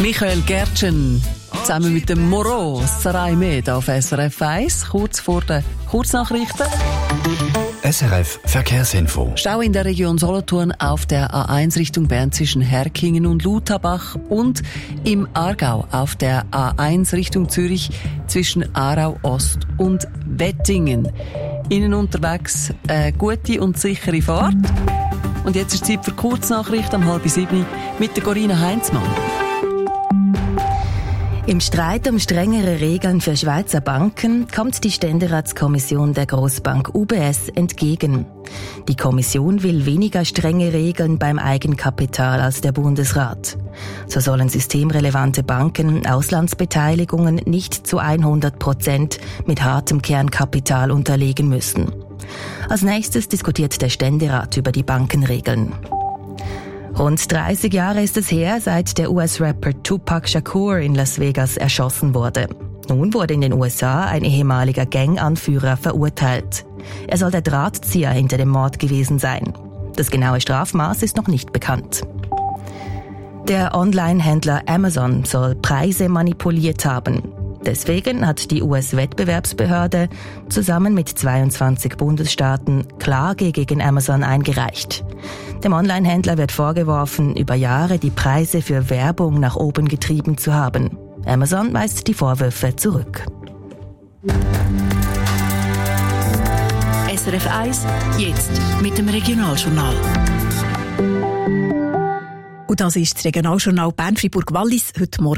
Michael Gertschen zusammen mit dem Moro Sarai Med auf SRF 1, kurz vor den Kurznachrichten. SRF Verkehrsinfo. Stau in der Region Solothurn auf der A1 Richtung Bern zwischen Herkingen und Lutabach und im Aargau auf der A1 Richtung Zürich zwischen Aarau Ost und Wettingen. Ihnen unterwegs gute und sichere Fahrt. Und jetzt ist Zeit für Kurznachrichten um 6:30 mit der Corinna Heinzmann. Im Streit um strengere Regeln für Schweizer Banken kommt die Ständeratskommission der Grossbank UBS entgegen. Die Kommission will weniger strenge Regeln beim Eigenkapital als der Bundesrat. So sollen systemrelevante Banken Auslandsbeteiligungen nicht zu 100% mit hartem Kernkapital unterlegen müssen. Als nächstes diskutiert der Ständerat über die Bankenregeln. Rund 30 Jahre ist es her, seit der US-Rapper Tupac Shakur in Las Vegas erschossen wurde. Nun wurde in den USA ein ehemaliger Ganganführer verurteilt. Er soll der Drahtzieher hinter dem Mord gewesen sein. Das genaue Strafmaß ist noch nicht bekannt. Der Online-Händler Amazon soll Preise manipuliert haben. Deswegen hat die US-Wettbewerbsbehörde zusammen mit 22 Bundesstaaten Klage gegen Amazon eingereicht. Dem Online-Händler wird vorgeworfen, über Jahre die Preise für Werbung nach oben getrieben zu haben. Amazon weist die Vorwürfe zurück. SRF 1, jetzt mit dem Regionaljournal. Und das ist das Regionaljournal Bern-Fribourg-Wallis heute Morgen.